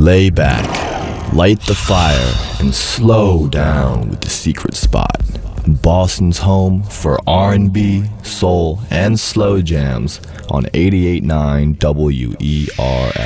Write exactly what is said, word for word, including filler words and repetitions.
Lay back, light the fire, and slow down with The Secret Spot. Boston's home for R and B, soul, and slow jams on eighty-eight point nine W E R F.